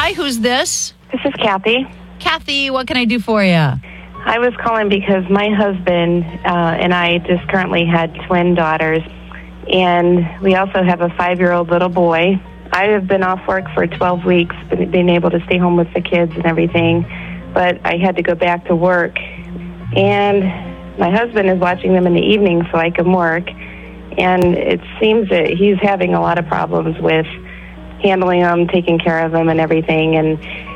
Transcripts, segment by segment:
Hi, who's this? This is Kathy. Kathy, what can I do for you? I was calling because my husband and I just currently had twin daughters, and we also have a 5-year-old little boy. I have been off work for 12 weeks, being able to stay home with the kids and everything, but I had to go back to work. And my husband is watching them in the evening so I can work, and it seems that he's having a lot of problems with handling them, taking care of them and everything, and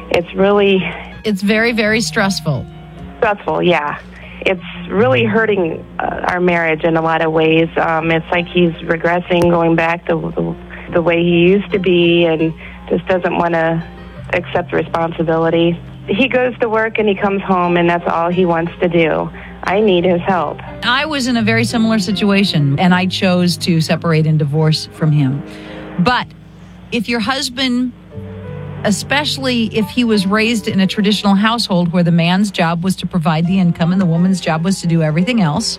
it's very, very stressful. Stressful, yeah. It's really hurting our marriage in a lot of ways. It's like he's regressing, going back to the way he used to be, and just doesn't want to accept responsibility. He goes to work and he comes home, and that's all he wants to do. I need his help. I was in a very similar situation, and I chose to separate and divorce from him. But if your husband, especially if he was raised in a traditional household where the man's job was to provide the income and the woman's job was to do everything else,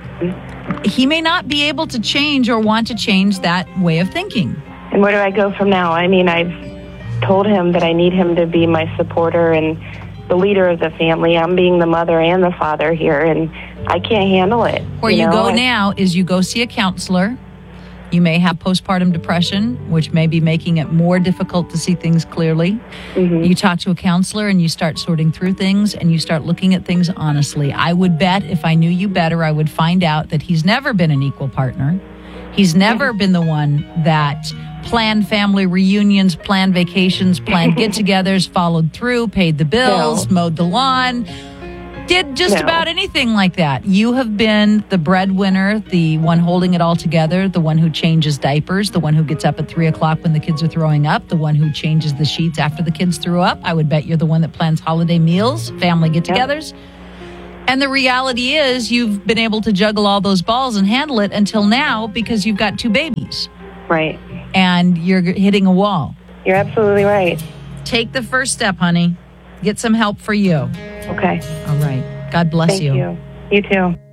he may not be able to change or want to change that way of thinking. And where do I go from now? I mean, I've told him that I need him to be my supporter and the leader of the family. I'm being the mother and the father here, and I can't handle it. Where you go now is you go see a counselor. You may have postpartum depression, which may be making it more difficult to see things clearly. Mm-hmm. You talk to a counselor and you start sorting through things and you start looking at things honestly. I would bet if I knew you better, I would find out that he's never been an equal partner. He's never been the one that planned family reunions, planned vacations, planned get-togethers, followed through, paid the bills, mowed the lawn, did just about anything like that. You have been the breadwinner, the one holding it all together, the one who changes diapers, the one who gets up at 3 o'clock when the kids are throwing up, the one who changes the sheets after the kids threw up. I would bet you're the one that plans holiday meals, family get-togethers. Yep. And the reality is you've been able to juggle all those balls and handle it until now because you've got 2 babies. Right. And you're hitting a wall. You're absolutely right. Take the first step, honey. Get some help for you. Okay. All right. God bless you. Thank you. You too.